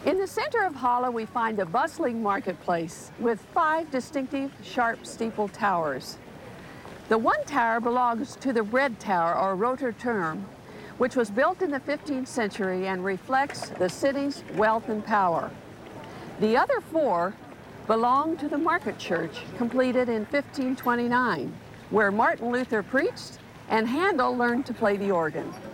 In the center of Halle, we find a bustling marketplace with 5 distinctive, sharp steeple towers. The one tower belongs to the Red Tower, or Roter Turm, which was built in the 15th century and reflects the city's wealth and power. The other 4 belong to the Market Church, completed in 1529, where Martin Luther preached and Handel learned to play the organ.